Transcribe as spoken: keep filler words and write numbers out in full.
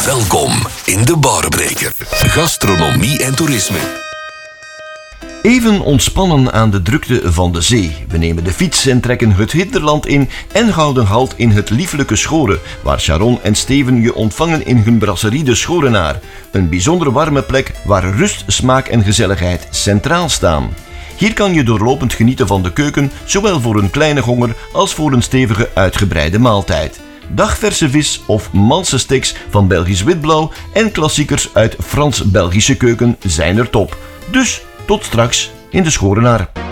Welkom in de Barbreker. Gastronomie en toerisme. Even ontspannen aan de drukte van de zee. We nemen de fiets en trekken het hinterland in en houden halt in het lieflijke Schoren, waar Sharon en Steven je ontvangen in hun brasserie De Schorenaar. Een bijzonder warme plek waar rust, smaak en gezelligheid centraal staan. Hier kan je doorlopend genieten van de keuken, zowel voor een kleine honger als voor een stevige uitgebreide maaltijd. Dagverse vis of malse steaks van Belgisch witblauw en klassiekers uit Frans-Belgische keuken zijn er top. Dus tot straks in de Schorenaar.